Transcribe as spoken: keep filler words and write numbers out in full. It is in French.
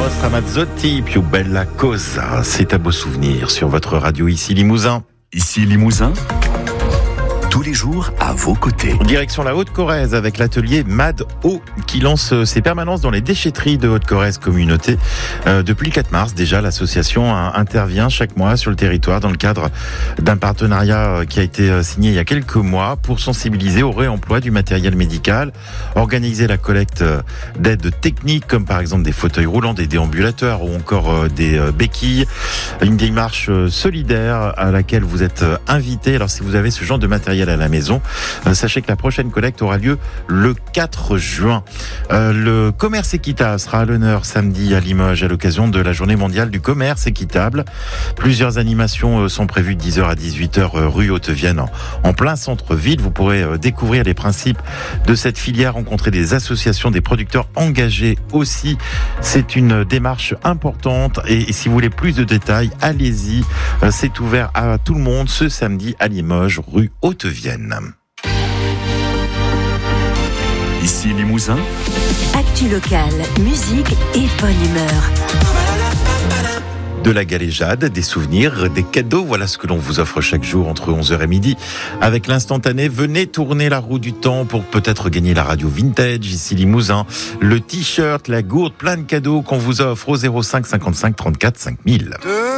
Eros Ramazzotti, Più bella cosa. C'est un beau souvenir sur votre radio ici Limousin. Ici Limousin, tous les jours à vos côtés. Direction la Haute-Corrèze avec l'atelier Mad O qui lance ses permanences dans les déchetteries de Haute-Corrèze Communauté. Euh, depuis le quatre mars déjà, l'association intervient chaque mois sur le territoire dans le cadre d'un partenariat qui a été signé il y a quelques mois pour sensibiliser au réemploi du matériel médical, organiser la collecte d'aides techniques comme par exemple des fauteuils roulants, des déambulateurs ou encore des béquilles. Une démarche solidaire à laquelle vous êtes invité. Alors si vous avez ce genre de matériel à la maison, euh, sachez que la prochaine collecte aura lieu le quatre juin. Euh, le commerce équitable sera à l'honneur samedi à Limoges à l'occasion de la journée mondiale du commerce équitable. Plusieurs animations euh, sont prévues de dix heures à dix-huit heures euh, rue Haute-Vienne en, en plein centre-ville. Vous pourrez euh, découvrir les principes de cette filière, rencontrer des associations, des producteurs engagés aussi. C'est une démarche importante et, et si vous voulez plus de détails, allez-y. Euh, c'est ouvert à tout le monde ce samedi à Limoges rue Haute-Vienne. Ici Limousin, actu locale, musique et bonne humeur. De la galéjade, des souvenirs, des cadeaux, voilà ce que l'on vous offre chaque jour entre onze heures et midi. Avec l'instantané, venez tourner la roue du temps pour peut-être gagner la radio vintage, ici Limousin, le t-shirt, la gourde, plein de cadeaux qu'on vous offre au zéro cinq cinquante-cinq trente-quatre cinq mille.